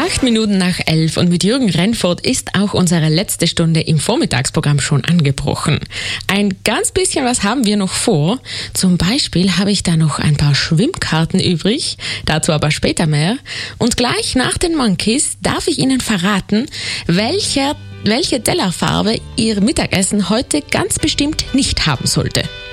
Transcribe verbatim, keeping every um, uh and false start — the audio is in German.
Acht Minuten nach elf und mit Jürgen Rennfort ist auch unsere letzte Stunde im Vormittagsprogramm schon angebrochen. Ein ganz bisschen was haben wir noch vor. Zum Beispiel habe ich da noch ein paar Schwimmkarten übrig, dazu aber später mehr. Und gleich nach den Monkeys darf ich Ihnen verraten, welcher, welche Tellerfarbe Ihr Mittagessen heute ganz bestimmt nicht haben sollte.